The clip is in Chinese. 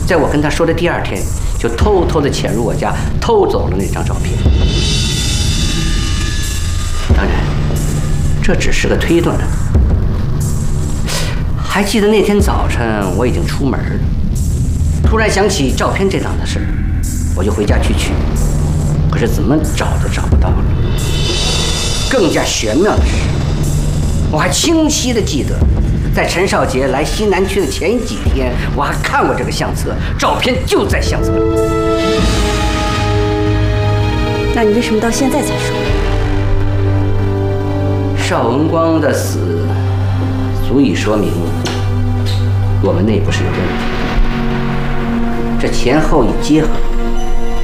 在我跟他说的第2天，就偷偷的潜入我家，偷走了那张照片。当然，这只是个推断。还记得那天早晨我已经出门了，突然想起照片这档子事，我就回家去取，可是怎么找都找不到了。更加玄妙的是，我还清晰的记得，在陈少杰来西南区的前几天，我还看过这个相册，照片就在相册里。 那你为什么到现在才说？ 邵文光的死，足以说明我们内部是有问题的。这前后一结合，